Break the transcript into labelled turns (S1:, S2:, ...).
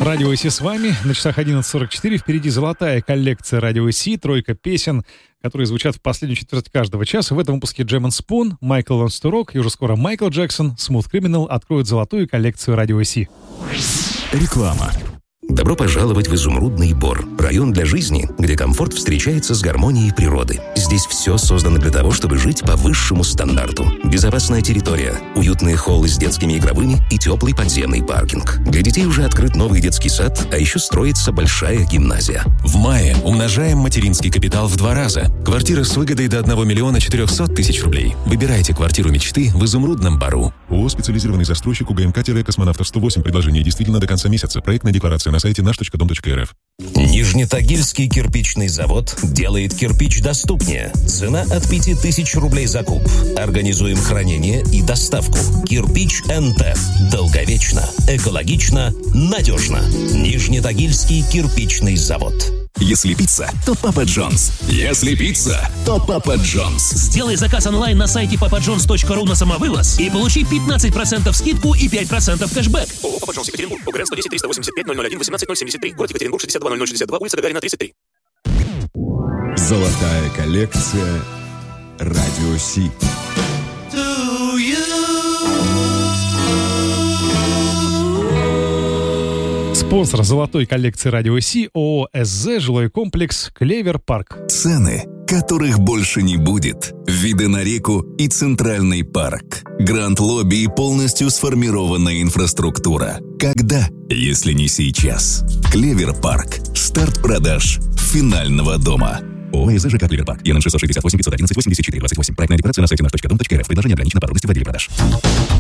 S1: Радио ИС с вами. На часах 11:44. Впереди золотая коллекция Радио ИС. Тройка песен, которые звучат в последнюю четверть каждого часа. В этом выпуске Jam & Spoon, Michael Wants to Rock и уже скоро Майкл Джексон, Smooth Criminal откроют золотую коллекцию Радио ИС.
S2: Реклама. Добро пожаловать в Изумрудный Бор. Район для жизни, где комфорт встречается с гармонией природы. Здесь все создано для того, чтобы жить по высшему стандарту. Безопасная территория, уютные холлы с детскими игровыми и теплый подземный паркинг. Для детей уже открыт новый детский сад, а еще строится большая гимназия.
S3: В мае умножаем материнский капитал в 2 раза. Квартира с выгодой до 1 400 000 рублей. Выбирайте квартиру мечты в Изумрудном Бору.
S4: ООО «Специализированный застройщик УГМК-Космонавтов 108». Предложение действительно до конца месяца. Проектная декларация на сайте наш.дом.рф.
S5: Нижнетагильский кирпичный завод делает кирпич доступнее. Цена от 5000 рублей за куб. Организуем хранение и доставку. Кирпич НТ. Долговечно, экологично, надежно. Нижнетагильский кирпичный завод.
S6: Если пицца, то Папа Джонс. Если пицца, то Папа Джонс.
S7: Сделай заказ онлайн на сайте papajohns.ru на самовывоз и получи 15% скидку и 5% кэшбэк.
S8: ООО «Папа Джонс», Екатеринбург, УГРН 110 385 001 18 073, город Екатеринбург, 62 0062, улица Гагарина, 33.
S9: Золотая коллекция Радио Си.
S1: Спонсор золотой коллекции Радио ИС ООО СЗ «Жилой комплекс Клевер Парк».
S6: Цены, которых больше не будет. Виды на реку и Центральный парк. Гранд-лобби и полностью сформированная инфраструктура. Когда, если не сейчас? Клевер Парк. Старт продаж финального дома. ООО СЗ ЖК Клевер Парк. ЕНН 668 511 84 28. Проектная декларация на сайте наш.дом.рф. Предложение ограничено по трудности в отделе продаж.